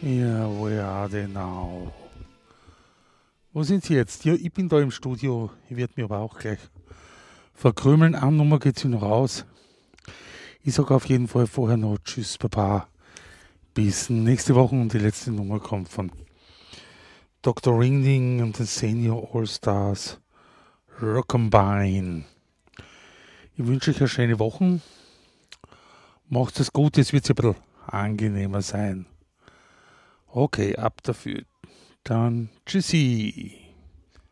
Ja, where are they now? Wo sind sie jetzt? Ja, ich bin da im Studio. Ich werde mich aber auch gleich verkrümeln. Eine Nummer geht sie noch aus. Ich sage auf jeden Fall vorher noch Tschüss, Baba. Bis nächste Woche und die letzte Nummer kommt von Dr. Ringding und den Senior All-Stars Rock'n'Bine. Ich wünsche euch eine schöne Woche. Macht es gut, jetzt wird es ein bisschen angenehmer sein. Okay, ab dafür. Dann tschüssi.